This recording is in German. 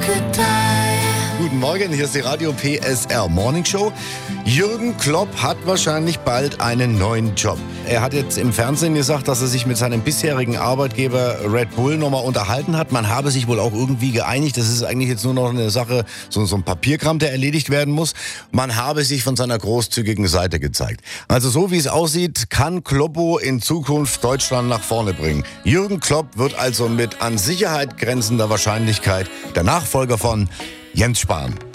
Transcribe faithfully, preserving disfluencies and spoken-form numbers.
Guten Morgen, hier ist die Radio P S R Morning Show. Jürgen Klopp hat wahrscheinlich bald einen neuen Job. Er hat jetzt im Fernsehen gesagt, dass er sich mit seinem bisherigen Arbeitgeber Red Bull nochmal unterhalten hat. Man habe sich wohl auch irgendwie geeinigt. Das ist eigentlich jetzt nur noch eine Sache, so, so ein Papierkram, der erledigt werden muss. Man habe sich von seiner großzügigen Seite gezeigt. Also so wie es aussieht, kann Kloppo in Zukunft Deutschland nach vorne bringen. Jürgen Klopp wird also mit an Sicherheit grenzender Wahrscheinlichkeit der Nachfolger von Jens Spahn.